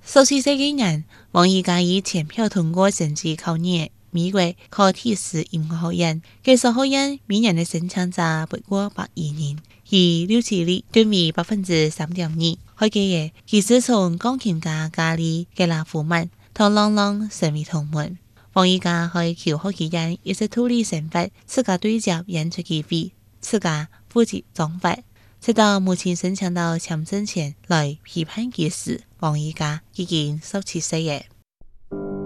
14歲嘅人，王怡嘉以全票通過成績考入美國柯蒂斯音樂學院。技術學院每年嘅申請者不過120人，而錄取率約為 3.2%。學期嘅佢是從鋼琴家加里格拉夫曼同郎朗成為同門。王怡嘉喺求學期間一直獨立生活，自家對接演出機會，自家負責裝發。直到母親申請到簽證前來批判佢時，王怡嘉已經17歲。